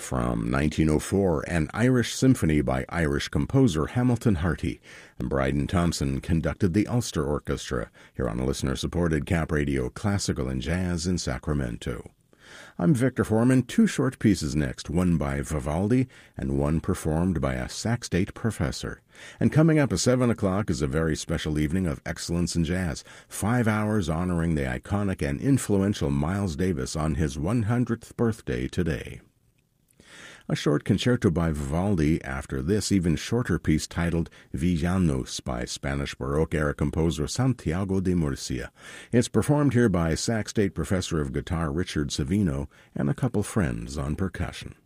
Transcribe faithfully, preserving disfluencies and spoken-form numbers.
From nineteen oh four, an Irish symphony by Irish composer Hamilton Harty, and Bryden Thompson conducted the Ulster Orchestra, here on listener-supported Cap Radio Classical and Jazz in Sacramento. I'm Victor Foreman. Two short pieces next, one by Vivaldi and one performed by a Sac State professor. And coming up at seven o'clock is a very special evening of excellence in jazz, five hours honoring the iconic and influential Miles Davis on his one hundredth birthday today. A short concerto by Vivaldi after this even shorter piece titled Villanos by Spanish Baroque-era composer Santiago de Murcia. It's performed here by Sac State professor of guitar Richard Savino and a couple friends on percussion.